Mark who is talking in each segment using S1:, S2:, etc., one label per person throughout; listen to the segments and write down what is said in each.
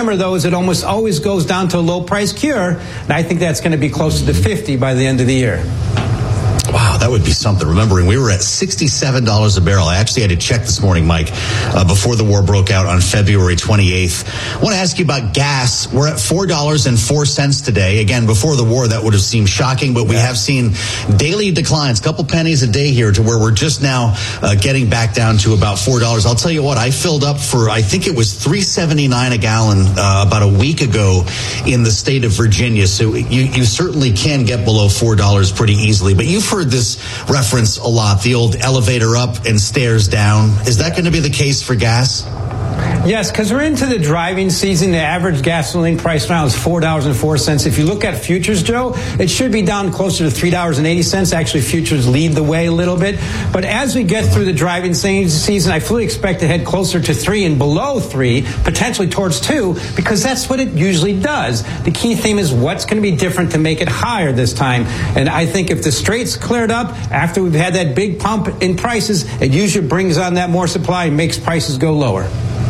S1: Remember, though, is it almost always goes down to a low-price cure, and I think that's going to be closer to 50 by the end of the year.
S2: Wow, that would be something. Remembering we were at $67 a barrel. I actually had to check this morning, Mike, before the war broke out on February 28th. I want to ask you about gas. We're at $4.04 today. Again, before the war, that would have seemed shocking, but we have seen daily declines, a couple pennies a day here, to where we're just now getting back down to about $4. I'll tell you what, I filled up for, I think it was $3.79 a gallon about a week ago in the state of Virginia. So you certainly can get below $4 pretty easily. But you've heard this reference a lot, the old elevator up and stairs down. Is that going to be the case for gas?
S1: Yes, because we're into the driving season. The average gasoline price now is $4.04. If you look at futures, Joe, it should be down closer to $3.80. Actually, futures lead the way a little bit. But as we get through the driving season, I fully expect to head closer to 3 and below 3, potentially towards 2, because that's what it usually does. The key theme is what's going to be different to make it higher this time. And I think if the straits cleared up after we've had that big pump in prices, it usually brings on that more supply and makes prices go lower.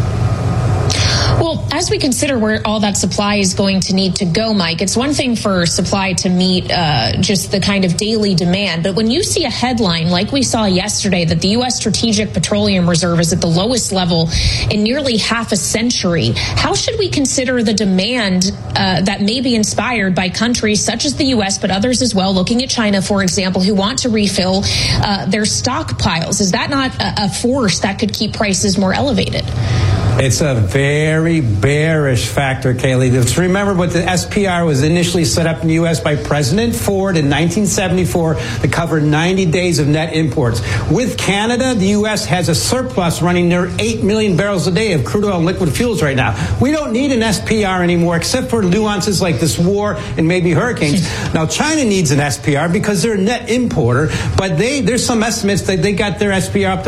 S3: Well, as we consider where all that supply is going to need to go, Mike, it's one thing for supply to meet just the kind of daily demand. But when you see a headline like we saw yesterday that the U.S. Strategic Petroleum Reserve is at the lowest level in nearly half a century, how should we consider the demand that may be inspired by countries such as the U.S., but others as well, looking at China, for example, who want to refill their stockpiles? Is that not a force that could keep prices more elevated?
S1: It's a very bearish factor, Kaylee. Let's remember what the SPR was initially set up in the U.S. by President Ford in 1974 to cover 90 days of net imports. With Canada, the U.S. has a surplus running near 8 million barrels a day of crude oil and liquid fuels right now. We don't need an SPR anymore, except for nuances like this war and maybe hurricanes. Now, China needs an SPR because they're a net importer, but there's some estimates that they got their SPR up to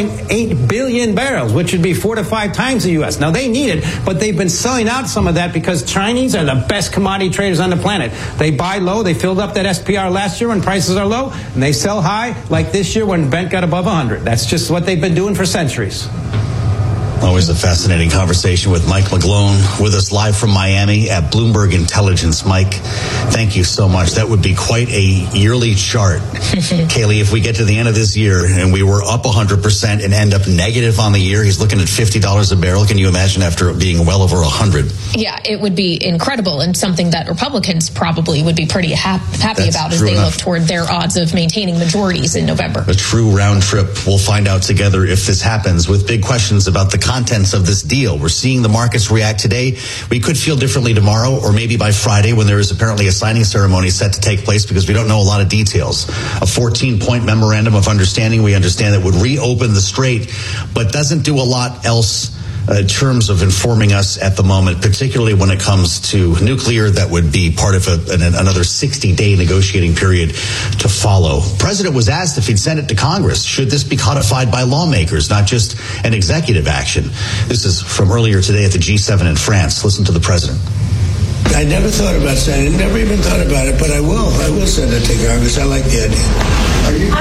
S1: 1.8 billion barrels, which would be 4 to 5 times the U.S. Now, they need it, but they've been selling out some of that because Chinese are the best commodity traders on the planet. They buy low. They filled up that SPR last year when prices are low, and they sell high, like this year when Brent got above 100. That's just what they've been doing for centuries.
S2: Always a fascinating conversation with Mike McGlone, with us live from Miami at Bloomberg Intelligence. Mike, thank you so much. That would be quite a yearly chart. Kaylee, if we get to the end of this year and we were up 100% and end up negative on the year, he's looking at $50 a barrel. Can you imagine after being well over 100?
S3: Yeah, it would be incredible, and something that Republicans probably would be pretty happy about as they look toward their odds of maintaining majorities in November.
S2: A true round trip. We'll find out together if this happens, with big questions about the contents of this deal. We're seeing the markets react today. We could feel differently tomorrow, or maybe by Friday, when there is apparently a signing ceremony set to take place, because we don't know a lot of details. A 14-point memorandum of understanding, we understand, that would reopen the strait, but doesn't do a lot else in terms of informing us at the moment, particularly when it comes to nuclear. That would be part of another 60-day negotiating period to follow. The president was asked if he'd send it to Congress. Should this be codified by lawmakers, not just an executive action? This is from earlier today at the G7 in France. Listen to the president.
S4: I never thought about sending it, never even thought about it, but I will send it to Congress. I like the idea.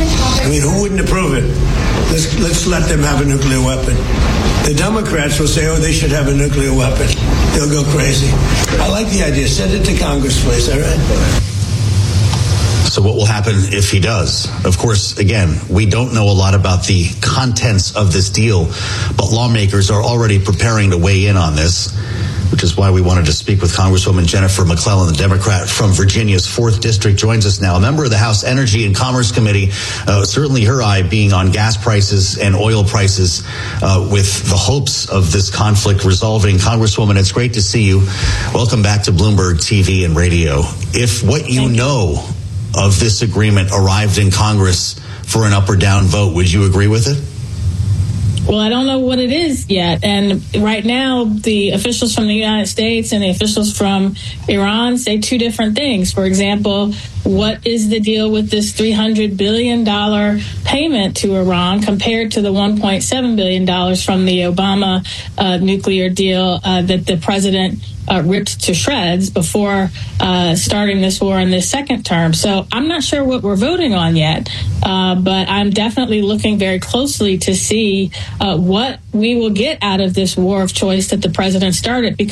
S4: I mean, who wouldn't approve it? Let's let them have a nuclear weapon. The Democrats will say, they should have a nuclear weapon. They'll go crazy. I like the idea. Send it to Congress, please, all right?
S2: So what will happen if he does? Of course, again, we don't know a lot about the contents of this deal, but lawmakers are already preparing to weigh in on this, which is why we wanted to speak with Congresswoman Jennifer McClellan, the Democrat from Virginia's 4th District, joins us now. A member of the House Energy and Commerce Committee, certainly her eye being on gas prices and oil prices with the hopes of this conflict resolving. Congresswoman, it's great to see you. Welcome back to Bloomberg TV and radio. If what you know of this agreement arrived in Congress for an up or down vote, would you agree with it?
S5: Well, I don't know what it is yet. And right now, the officials from the United States and the officials from Iran say two different things. For example, what is the deal with this $300 billion payment to Iran compared to the $1.7 billion from the Obama nuclear deal that the president ripped to shreds before starting this war in this second term? So I'm not sure what we're voting on yet, but I'm definitely looking very closely to see what we will get out of this war of choice that the president started. Because